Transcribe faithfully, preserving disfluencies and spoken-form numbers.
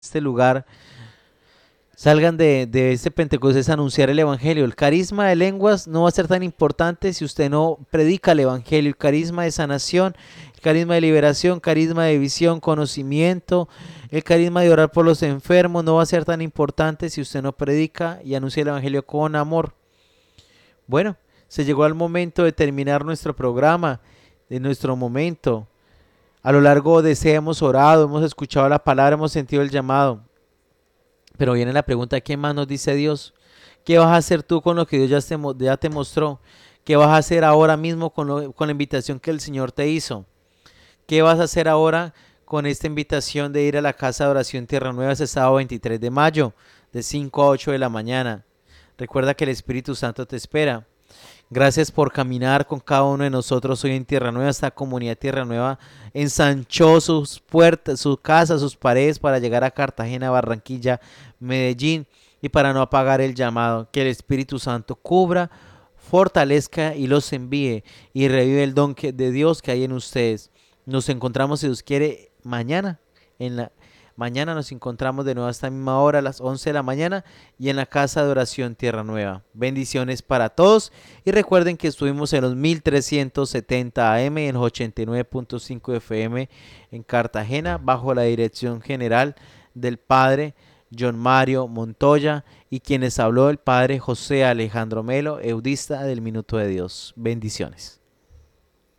este lugar salgan de, de este Pentecostés a anunciar el Evangelio. El carisma de lenguas no va a ser tan importante si usted no predica el Evangelio. El carisma de sanación, el carisma de liberación, carisma de visión, conocimiento, el carisma de orar por los enfermos no va a ser tan importante si usted no predica y anuncia el Evangelio con amor. Bueno, se llegó al momento de terminar nuestro programa, de nuestro momento. A lo largo de ese hemos orado, hemos escuchado la palabra, hemos sentido el llamado. Pero viene la pregunta, ¿qué más nos dice Dios? ¿Qué vas a hacer tú con lo que Dios ya te, ya te mostró? ¿Qué vas a hacer ahora mismo con, lo, con la invitación que el Señor te hizo? ¿Qué vas a hacer ahora con esta invitación de ir a la casa de oración Tierra Nueva este sábado veintitrés de mayo, de cinco a ocho de la mañana? Recuerda que el Espíritu Santo te espera. Gracias por caminar con cada uno de nosotros hoy en Tierra Nueva. Esta comunidad Tierra Nueva ensanchó sus puertas, sus casas, sus paredes para llegar a Cartagena, Barranquilla, Medellín y para no apagar el llamado. Que el Espíritu Santo cubra, fortalezca y los envíe y revive el don que, de Dios que hay en ustedes. Nos encontramos, si Dios quiere, mañana en la Mañana nos encontramos de nuevo a esta misma hora, a las once de la mañana, y en la casa de oración Tierra Nueva. Bendiciones para todos. Y recuerden que estuvimos en los mil trescientos setenta A M y en los ochenta y nueve punto cinco F M en Cartagena, bajo la dirección general del Padre John Mario Montoya y quienes habló el Padre José Alejandro Melo, eudista del Minuto de Dios. Bendiciones.